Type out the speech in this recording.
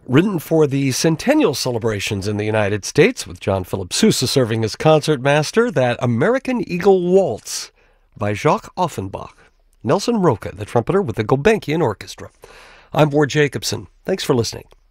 Written for the centennial celebrations in the United States, with John Philip Sousa serving as concertmaster, that American Eagle Waltz by Jacques Offenbach. Nelson Roca, the trumpeter with the Gulbenkian Orchestra. I'm Ward Jacobson. Thanks for listening.